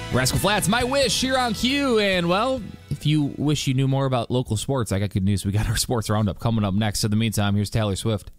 Rascal Flatts, My Wish, here on Q. And, well, if you wish you knew more about local sports, I got good news. We got our sports roundup coming up next. In the meantime, here's Taylor Swift.